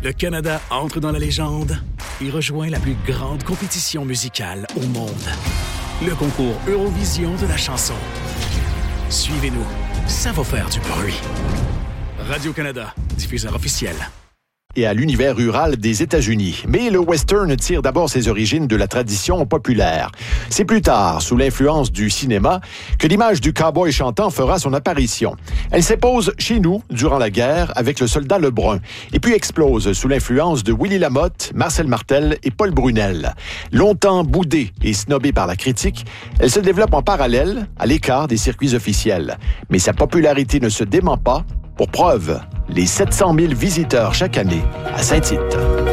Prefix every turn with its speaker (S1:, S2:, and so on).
S1: Le Canada entre dans la légende et rejoint la plus grande compétition musicale au monde. Le concours Eurovision de la chanson. Suivez-nous, ça va faire du bruit. Radio-Canada, diffuseur officiel.
S2: Et à l'univers rural des États-Unis. Mais le western tire d'abord ses origines de la tradition populaire. C'est plus tard, sous l'influence du cinéma, que l'image du cow-boy chantant fera son apparition. Elle s'impose chez nous durant la guerre avec le soldat Lebrun, et puis explose sous l'influence de Willie Lamotte, Marcel Martel et Paul Brunel. Longtemps boudée et snobée par la critique, elle se développe en parallèle, à l'écart des circuits officiels. Mais sa popularité ne se dément pas. Pour preuve, les 700 000 visiteurs chaque année à Saint-Tite.